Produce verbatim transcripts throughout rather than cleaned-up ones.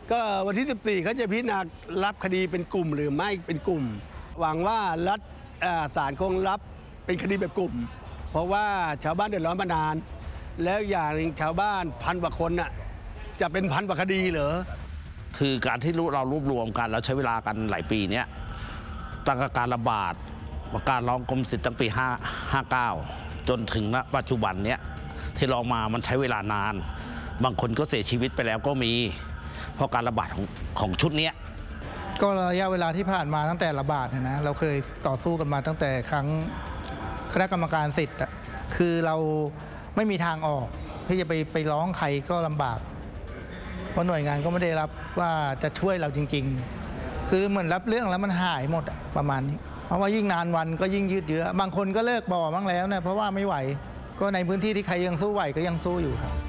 ก็วันที่สิบสี่เขาจะพิจารณารับคดีเป็นกลุ่มหรือไม่เป็นกลุ่มหวังว่ารัฐศาลคงรับเป็นคดีแบบกลุ่มเพราะว่าชาวบ้านเดือดร้อนมานานแล้วอย่างหนึ่งชาวบ้านพันกว่าคนน่ะจะเป็นพันกว่าคดีเหรอคือการที่เรารวบรวมกันแล้วใช้เวลากันหลายปีเนี้ยตั้งแต่การระบาดการร้องกรมศิษย์ตั้งปีห้าห้าเก้าจนถึงณปัจจุบันเนี้ยที่เรามามันใช้เวลานานบางคนก็เสียชีวิตไปแล้วก็มีเพราะการระบาดของของชุดนี้ก็ระยะเวลาที่ผ่านมาตั้งแต่ระบาดนะเราเคยต่อสู้กันมาตั้งแต่ครั้งคณะกรรมการสิทธิ์คือเราไม่มีทางออกที่จะไปไปร้องใครก็ลำบากเพราะหน่วยงานก็ไม่ได้รับว่าจะช่วยเราจริงๆคือเหมือนรับเรื่องแล้วมันหายหมดประมาณนี้เพราะว่ายิ่งนานวันก็ยิ่งยืดเยื้อบางคนก็เลิกบ่อบ้างแล้วนะเพราะว่าไม่ไหวก็ในพื้นที่ที่ใครยังสู้ไหวก็ยังสู้อยู่ครับ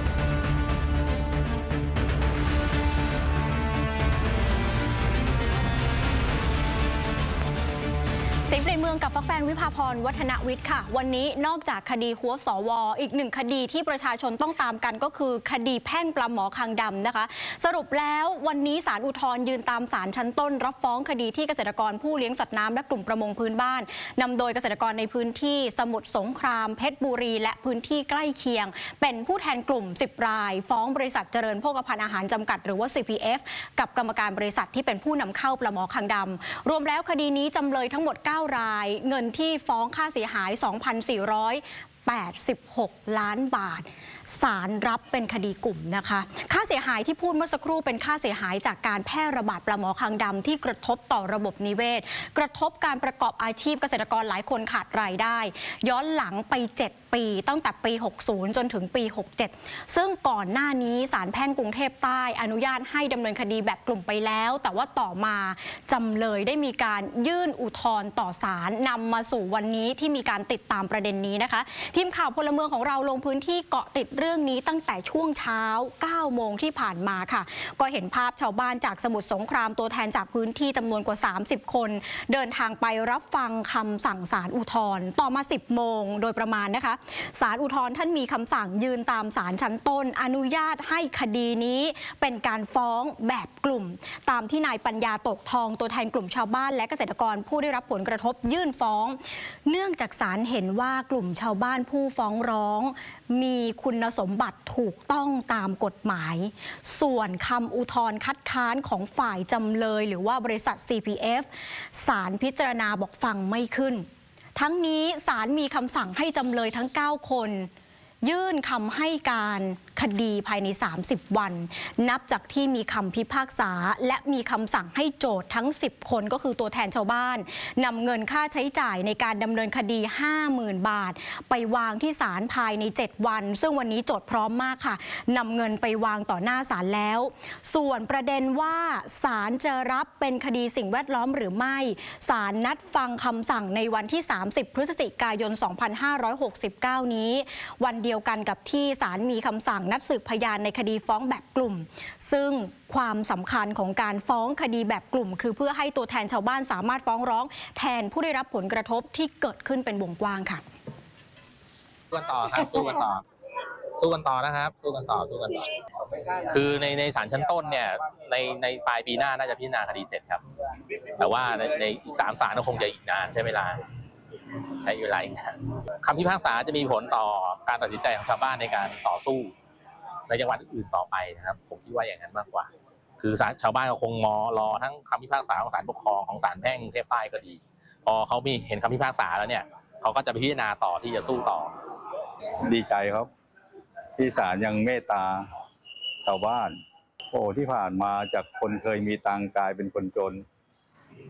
เสียงในเมืองกับฟักแฟงวิภาพรวัฒนวิทย์ค่ะวันนี้นอกจากคดีหัวสวอีกหนึ่งคดีที่ประชาชนต้องตามกันก็คือคดีแพ่งปลาหมอคางดำนะคะสรุปแล้ววันนี้ศาลอุทธรณ์ยืนตามศาลชั้นต้นรับฟ้องคดีที่เกษตรกรผู้เลี้ยงสัตว์น้ำและกลุ่มประมงพื้นบ้านนำโดยเกษตรกรในพื้นที่สมุทรสงครามเพชรบุรีและพื้นที่ใกล้เคียงเป็นผู้แทนกลุ่มสิบรายฟ้องบริษัทเจริญโภคภัณฑ์อาหารจำกัดหรือว่า ซี พี เอฟ กับกรรมการบริษัทที่เป็นผู้นำเข้าปลาหมอคางดำรวมแล้วคดีนี้จำเลยทั้งหมดเก้ารายเงินที่ฟ้องค่าเสียหาย สองพันสี่ร้อยแปดสิบหก ล้านบาทศาลรับเป็นคดีกลุ่มนะคะค่าเสียหายที่พูดเมื่อสักครู่เป็นค่าเสียหายจากการแพร่ระบาดปลาหมอคางดำที่กระทบต่อระบบนิเวศกระทบการประกอบอาชีพเกษตรกรหลายคนขาดรายได้ย้อนหลังไปเจ็ดปีตั้งแต่ปีหกสิบจนถึงปีหกสิบเจ็ดซึ่งก่อนหน้านี้ศาลแพ่งกรุงเทพใต้อนุญาตให้ดำเนินคดีแบบกลุ่มไปแล้วแต่ว่าต่อมาจำเลยได้มีการยื่นอุทธรณ์ต่อศาลนำมาสู่วันนี้ที่มีการติดตามประเด็นนี้นะคะทีมข่าวพลเมืองของเราลงพื้นที่เกาะติดเรื่องนี้ตั้งแต่ช่วงเช้าเก้าโมงที่ผ่านมาค่ะก็เห็นภาพชาวบ้านจากสมุทรสงครามตัวแทนจากพื้นที่จำนวนกว่าสามสิบคนเดินทางไปรับฟังคำสั่งศาลอุทธรณ์ต่อมาสิบโมงโดยประมาณนะคะศาลอุทธรณ์ท่านมีคำสั่งยืนตามศาลชั้นต้นอนุญาตให้คดีนี้เป็นการฟ้องแบบกลุ่มตามที่นายปัญญาตกทองตัวแทนกลุ่มชาวบ้านและเกษตรกรผู้ได้รับผลกระทบยื่นฟ้องเนื่องจากศาลเห็นว่ากลุ่มชาวบ้านผู้ฟ้องร้องมีคุณสมบัติถูกต้องตามกฎหมายส่วนคำอุทธรณ์คัดค้านของฝ่ายจำเลยหรือว่าบริษัท ซี พี เอฟ ศาลพิจารณาบอกฟังไม่ขึ้นทั้งนี้ศาลมีคำสั่งให้จำเลยทั้งเก้าคนยื่นคำให้การคดีภายในสามสิบวันนับจากที่มีคำพิพากษาและมีคำสั่งให้โจทย์ทั้งสิบคนก็คือตัวแทนชาวบ้านนำเงินค่าใช้จ่ายในการดำเนินคดี ห้าหมื่น บาทไปวางที่ศาลภายในเจ็ดวันซึ่งวันนี้โจทย์พร้อมมากค่ะนำเงินไปวางต่อหน้าศาลแล้วส่วนประเด็นว่าศาลจะรับเป็นคดีสิ่งแวดล้อมหรือไม่ศาลนัดฟังคำสั่งในวันที่สามสิบพฤศจิกายนสองพันห้าร้อยหกสิบเก้านี้วันเดียวกันกับที่ศาลมีคำสั่งนัดสืบพยานในคดีฟ้องแบบกลุ่มซึ่งความสำคัญของการฟ้องคดีแบบกลุ่มคือเพื่อให้ตัวแทนชาวบ้านสามารถฟ้องร้องแทนผู้ได้รับผลกระทบที่เกิดขึ้นเป็นวงกว้างค่ะสู้กันต่อครับสู้กันต่อสู้กันต่อนะครับสู้กันต่อสู้กันต่อคือในในศาลชั้นต้นเนี่ยในในปลายปีหน้าน่าจะพิจารณาคดีเสร็จครับแต่ว่าในในอีกสามศาลก็คงจะอีกนานใช้เวลาใช้เวลาอีกนานคำพิพากษาจะมีผลต่อการตัดสินใจของชาวบ้านในการต่อสู้ในจังหวัดอื่นต่อไปนะครับผมคิดว่าอย่างนั้นมากกว่าคือชาวบ้านก็คงมอรอทั้งคำพิพากษาของศาลปกครองของศาลแพ่งกรุงเทพใต้ก็ดีพอเขามีเห็นคำพิพากษาแล้วเนี่ยเขาก็จะไปพิจารณาต่อที่จะสู้ต่อดีใจครับที่ศาลยังเมตตาชาวบ้านโอ้ที่ผ่านมาจากคนเคยมีตังกลายเป็นคนจน